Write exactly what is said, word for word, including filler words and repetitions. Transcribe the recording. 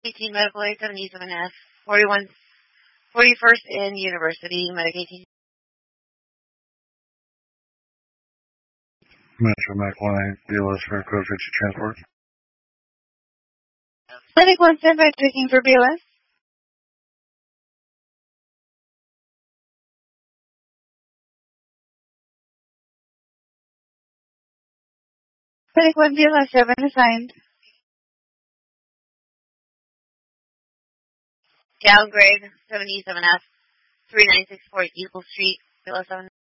eighteen Medical eight seventy-seven F, forty-one, forty-first in University, Medic eighteen. Metro Mac one eight, B L S for code fifty transport. Medic one standby checking for B L S. Medic one B L S seven assigned. Downgrade seventy-seven F, three nine six four Eagle Street, B L S seven.